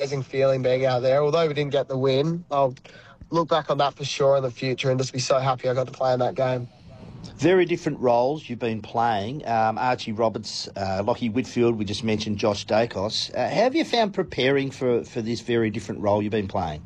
amazing feeling being out there. Although we didn't get the win, I'll look back on that for sure in the future and just be so happy I got to play in that game. Very different roles you've been playing. Archie Roberts, Lachie Whitfield, we just mentioned Josh Dacos. How have you found preparing for this very different role you've been playing?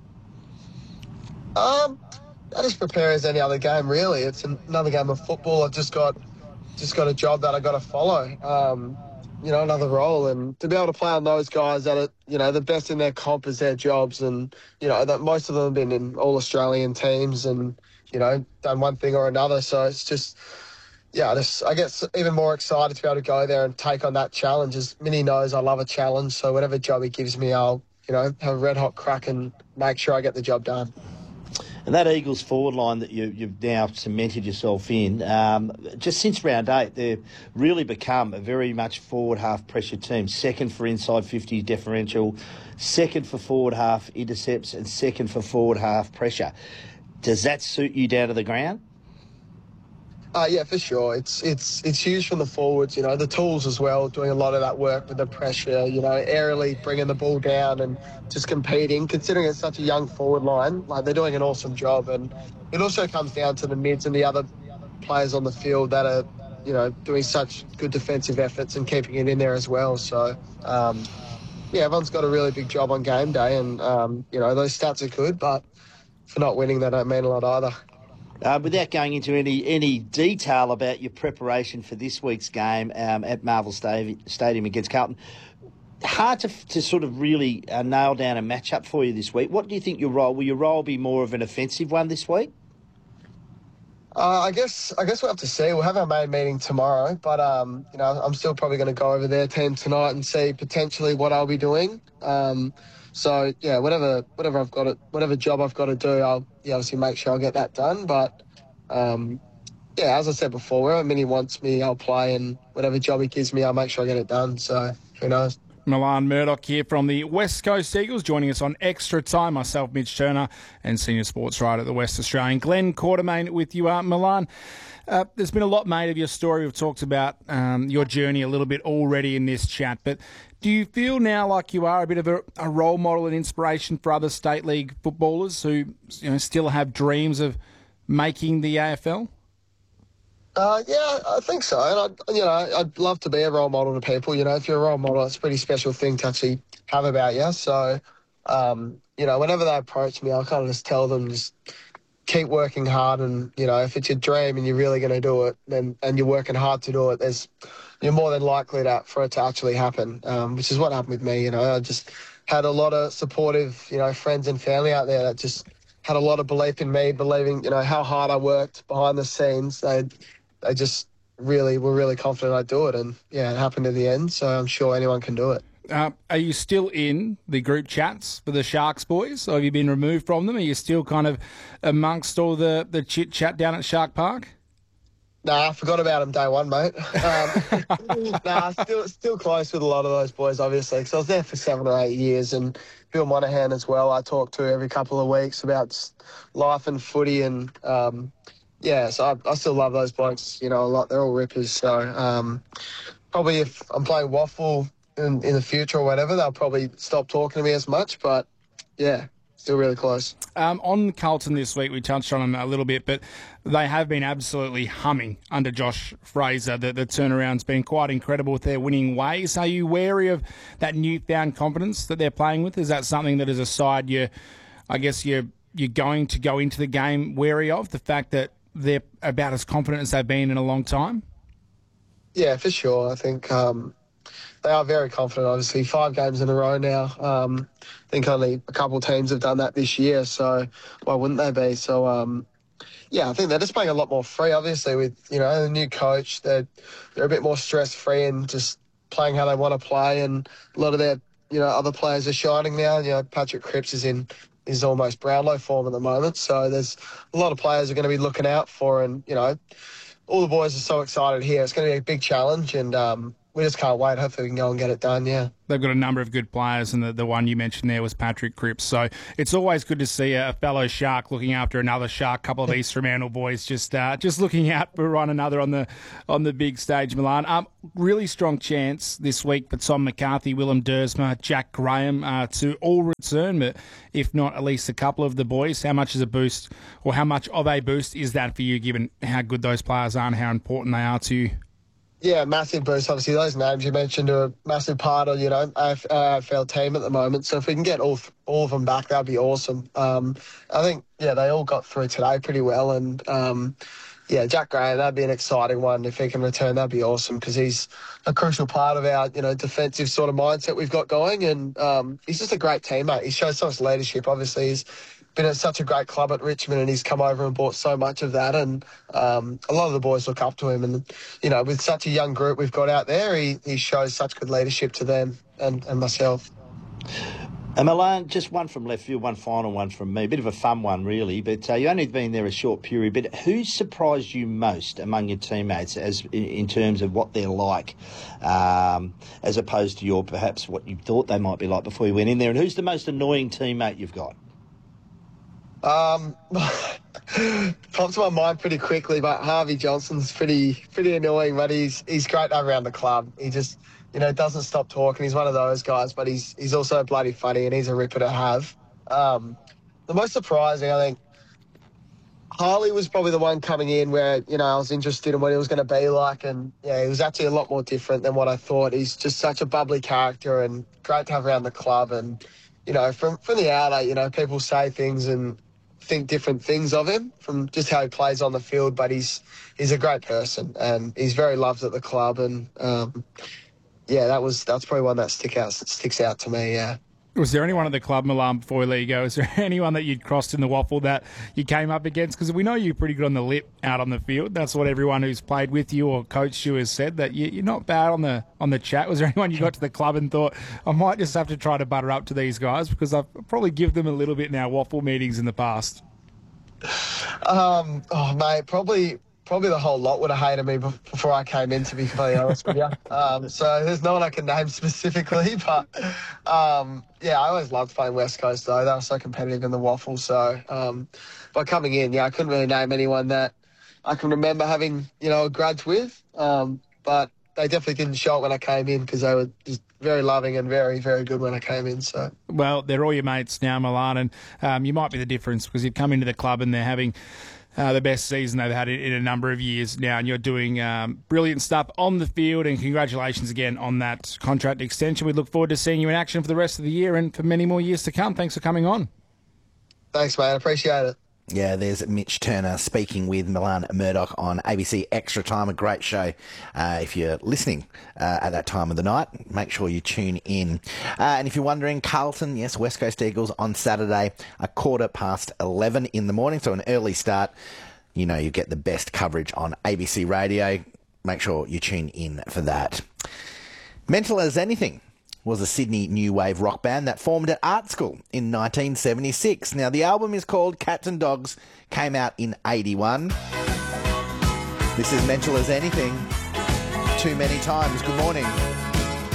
I just prepare as any other game, really. It's another game of football. I've just got a job that I got to follow. Another role, and to be able to play on those guys that are, the best in their comp is their jobs, and that most of them have been in all Australian teams and done one thing or another. So it's just, I get even more excited to be able to go there and take on that challenge. As Minnie knows, I love a challenge, so whatever job he gives me, I'll have a red hot crack and make sure I get the job done. And that Eagles forward line that you've now cemented yourself in, just since round 8, they've really become a very much forward half pressure team. Second for inside 50 differential, second for forward half intercepts, and second for forward half pressure. Does that suit you down to the ground? Yeah, for sure. It's huge from the forwards, the tools as well, doing a lot of that work with the pressure, aerially bringing the ball down and just competing. Considering it's such a young forward line, they're doing an awesome job. And it also comes down to the mids and the other players on the field that are, doing such good defensive efforts and keeping it in there as well. So, everyone's got a really big job on game day, and, those stats are good, but for not winning, they don't mean a lot either. Without going into any detail about your preparation for this week's game at Marvel Stadium against Carlton, hard to sort of really nail down a matchup for you this week. What do you think your role? Will your role be more of an offensive one this week? I guess we'll have to see. We'll have our main meeting tomorrow, but I'm still probably going to go over their team tonight and see potentially what I'll be doing. So yeah, whatever job I've got to do, I'll obviously make sure I get that done. But as I said before, wherever Minnie wants me, I'll play, and whatever job he gives me, I'll make sure I get it done. So who knows? Milan Murdoch here from the West Coast Eagles, joining us on Extra Time. Myself, Mitch Turner, and senior sports writer at the West Australian, Glenn Quartermain, with you, Milan. There's been a lot made of your story. We've talked about your journey a little bit already in this chat, but do you feel now like you are a bit of a role model and inspiration for other state league footballers who still have dreams of making the AFL? Yeah, I think so. And I'd love to be a role model to people. If you're a role model, it's a pretty special thing to actually have about you. So, whenever they approach me, I'll kind of just tell them, just keep working hard. And, if it's your dream and you're really going to do it, and you're working hard to do it, you're more than likely for it to actually happen, which is what happened with me. I just had a lot of supportive, friends and family out there that just had a lot of belief in me, believing, how hard I worked behind the scenes. They just were really confident I'd do it. And, it happened in the end, so I'm sure anyone can do it. Are you still in the group chats for the Sharks boys, or have you been removed from them? Are you still kind of amongst all the chit-chat down at Shark Park? Nah, I forgot about them day one, mate. Still close with a lot of those boys, obviously, because I was there for 7 or 8 years, and Bill Monahan as well, I talk to every couple of weeks about just life and footy, and so I still love those blokes, a lot. They're all rippers, so probably if I'm playing Waffle in the future or whatever, they'll probably stop talking to me as much, but yeah, still really close. On Carlton this week, we touched on them a little bit, but they have been absolutely humming under Josh Fraser. The turnaround's been quite incredible with their winning ways. Are you wary of that newfound confidence that they're playing with? Is that something that, as a side, you're going to go into the game wary of, the fact that they're about as confident as they've been in a long time? Yeah, for sure. I think they are very confident, obviously. 5 games in a row now. I think only a couple of teams have done that this year, so why wouldn't they be? So, I think they're just playing a lot more free, obviously, with, the new coach. They're a bit more stress-free and just playing how they want to play, and a lot of their, other players are shining now. Patrick Cripps is almost Brownlow form at the moment, so there's a lot of players are going to be looking out for, and, all the boys are so excited here. It's going to be a big challenge, and, we just can't wait. Hopefully we can go and get it done, yeah. They've got a number of good players, and the one you mentioned there was Patrick Cripps. So it's always good to see a fellow Shark looking after another Shark. Couple of East Fremantle boys just looking out for one another on the big stage, Milan. Really strong chance this week for Tom McCarthy, Willem Dersma, Jack Graham to all return, but if not, at least a couple of the boys. How much is a boost, or how much of a boost is that for you, given how good those players are and how important they are to you? Yeah, massive boost. Obviously, those names you mentioned are a massive part of, AFL team at the moment. So if we can get all of them back, that'd be awesome. I think, they all got through today pretty well. And, Jack Graham, that'd be an exciting one. If he can return, that'd be awesome because he's a crucial part of our, defensive sort of mindset we've got going. And he's just a great teammate. He shows so much leadership. Obviously, he's been at such a great club at Richmond, and he's come over and brought so much of that. And a lot of the boys look up to him. And, with such a young group we've got out there, he shows such good leadership to them and myself. Milan, just one from left field, one final one from me. A bit of a fun one, really. But you only been there a short period. But who surprised you most among your teammates as in terms of what they're like, as opposed to perhaps what you thought they might be like before you went in there? And who's the most annoying teammate you've got? Pops to my mind pretty quickly, but Harvey Johnson's pretty annoying, but he's great to have around the club. He just, doesn't stop talking. He's one of those guys, but he's also bloody funny, and he's a ripper to have. The most surprising, I think, Harley was probably the one coming in where, I was interested in what he was going to be like, and he was actually a lot more different than what I thought. He's just such a bubbly character and great to have around the club. And, from the outer, people say things and think different things of him from just how he plays on the field, but he's a great person and he's very loved at the club. And that's probably one that sticks out to me. Yeah. Was there anyone at the club, Milan, before we let you go? Is there anyone that you'd crossed in the waffle that you came up against? Because we know you're pretty good on the lip out on the field. That's what everyone who's played with you or coached you has said, that you're not bad on the chat. Was there anyone you got to the club and thought, I might just have to try to butter up to these guys because I've probably give them a little bit in our waffle meetings in the past? Mate, probably the whole lot would have hated me before I came in, to be completely honest with you. So there's no one I can name specifically, but I always loved playing West Coast though. They were so competitive in the waffle. So by coming in, I couldn't really name anyone that I can remember having, a grudge with. But they definitely didn't show it when I came in because they were just very loving and very, very good when I came in. So well, they're all your mates now, Milan, and you might be the difference because you've come into the club and they're having the best season they've had in a number of years now, and you're doing brilliant stuff on the field, and congratulations again on that contract extension. We look forward to seeing you in action for the rest of the year and for many more years to come. Thanks for coming on. Thanks, mate. I appreciate it. Yeah, there's Mitch Turner speaking with Milan Murdoch on ABC Extra Time, a great show. If you're listening at that time of the night, make sure you tune in. And if you're wondering, Carlton, yes, West Coast Eagles on Saturday, 11:15 in the morning, so an early start. You get the best coverage on ABC Radio. Make sure you tune in for that. Mental as Anything was a Sydney new wave rock band that formed at art school in 1976. Now, the album is called Cats and Dogs, came out in 81. This is Mental as Anything. Too Many Times. Good morning.